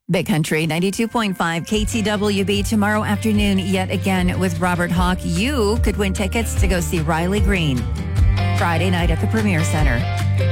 Big Country 92.5 KTWB tomorrow afternoon, yet again with Robert Hawk. You could win tickets to go see Riley Green Friday night at the Premier Center.